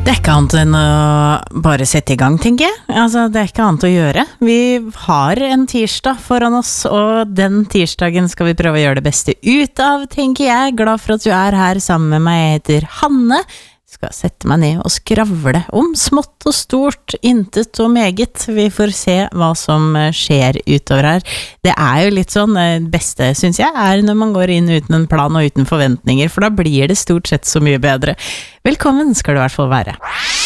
Det ikke annet enn å bare sette I gang, tenker jeg. Altså, det ikke annet å gjøre. Vi har en tirsdag foran oss, og den tirsdagen skal vi prøve å gjøre det beste ut av, tenker jeg. Glad for at du her sammen med meg. Jeg heter Hanne. Skal sette meg ned og skravle om smått og stort, intet og meget. Vi får se hva som skjer utover her. Det jo litt sånn, det beste synes jeg når man går inn uten en plan og uten forventninger, for da blir det stort sett så mye bedre. Velkommen skal du I hvert fall være.